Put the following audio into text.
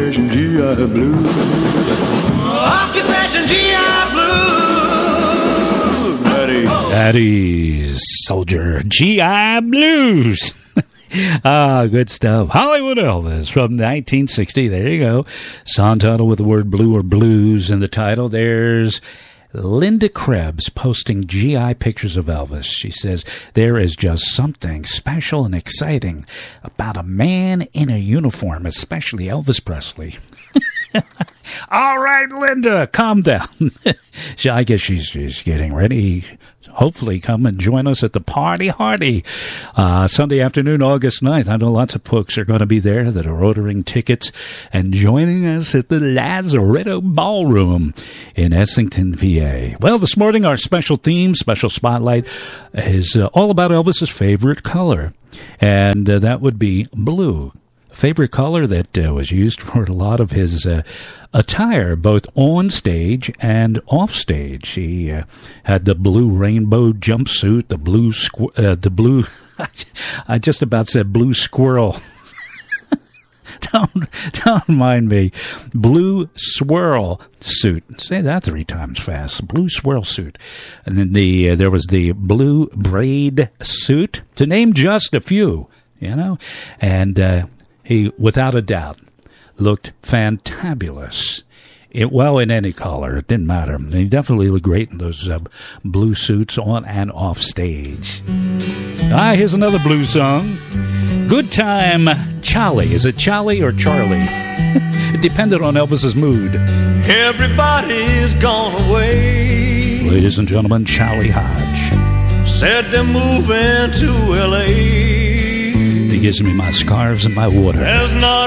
Occupation GI Blues. Occupation GI Blues. Daddy's Soldier GI Blues. Good stuff. Hollywood Elvis from 1960. There you go. Song title with the word blue or blues in the title. There's Linda Krebs posting GI pictures of Elvis. She says, there is just something special and exciting about a man in a uniform, especially Elvis Presley. All right, Linda, calm down. I guess she's getting ready. Hopefully come and join us at the Party Hardy Sunday afternoon, August 9th. I know lots of folks are going to be there that are ordering tickets and joining us at the Lazaretto Ballroom in Essington, VA. Well, this morning our special theme, special spotlight, is all about Elvis's favorite color, and that would be blue. Favorite color that was used for a lot of his attire, both on stage and off stage. He had the blue rainbow jumpsuit, the blue, I just about said blue squirrel. Don't mind me. Blue swirl suit. Say that 3 times fast. Blue swirl suit. And then there was the blue braid suit, to name just a few, you know. And he, without a doubt, looked fantabulous. In any color. It didn't matter. And he definitely looked great in those blue suits on and off stage. Here's another blues song. Good Time Charlie. Is it Charlie or Charlie? It depended on Elvis's mood. Everybody's gone away. Ladies and gentlemen, Charlie Hodge. Said they're moving to L.A. He gives me my scarves and my water. There's not